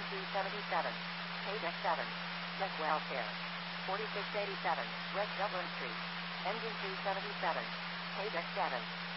Engine 277. Page X7. Check welfare. 4687. West Dublin Street. Engine 277. Page X7.